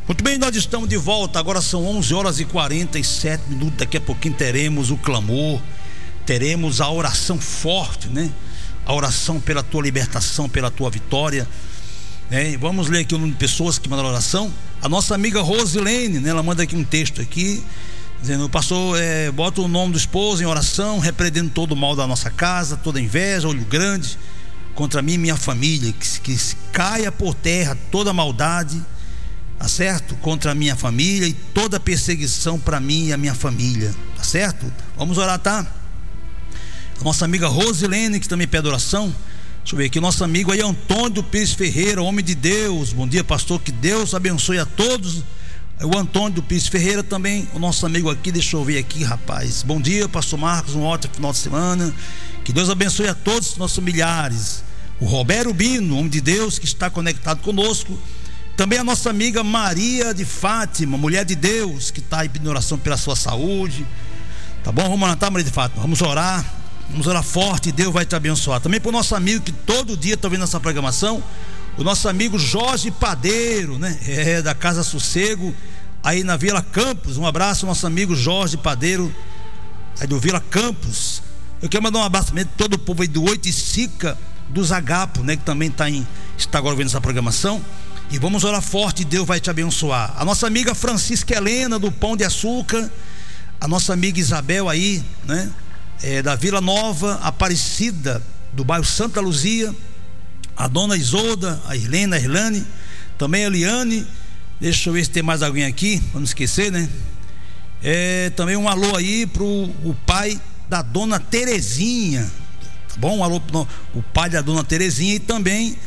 Muito bem, nós estamos de volta. Agora são 11 horas e 47 minutos. Daqui a pouquinho teremos o clamor, teremos a oração forte, né? A oração pela tua libertação, pela tua vitória, né? Vamos ler aqui o número de pessoas que mandaram oração. A nossa amiga Rosilene, né? Ela manda aqui um texto aqui dizendo: pastor, bota o nome do esposo em oração, repreendendo todo o mal da nossa casa, toda inveja, olho grande contra mim e minha família, que caia por terra toda maldade, tá certo? Contra a minha família e toda perseguição para mim e a minha família, tá certo? Vamos orar, tá? A nossa amiga Rosilene, que também pede oração. Deixa eu ver aqui, nosso amigo aí Antônio Pires Ferreira, homem de Deus. Bom dia, pastor, que Deus abençoe a todos. O Antônio do Pires Ferreira também, o nosso amigo aqui, deixa eu ver aqui, rapaz. Bom dia, pastor Marcos, um ótimo final de semana. Que Deus abençoe a todos os nossos familiares. O Roberto Bino, homem de Deus, que está conectado conosco. Também a nossa amiga Maria de Fátima, mulher de Deus, que está aí pedindo oração pela sua saúde. Tá bom? Vamos orar, Maria de Fátima, vamos orar forte, Deus vai te abençoar. Também para o nosso amigo que todo dia está vendo essa programação, o nosso amigo Jorge Padeiro, né? Da Casa Sossego, aí na Vila Campos. Um abraço ao nosso amigo Jorge Padeiro, aí do Vila Campos. Eu quero mandar um abraço também de todo o povo aí do Oiticica, do Zagapo, né? Que também está agora vendo essa programação. E vamos orar forte, Deus vai te abençoar. A nossa amiga Francisca Helena, do Pão de Açúcar. A nossa amiga Isabel aí, né? Da Vila Nova Aparecida, do bairro Santa Luzia. A dona Isolda, a Irlene, a Irlane, também a Eliane. Deixa eu ver se tem mais alguém aqui, para não esquecer, né? Também um alô aí pro o pai da dona Terezinha, tá bom? Um alô pro o pai da dona Terezinha e também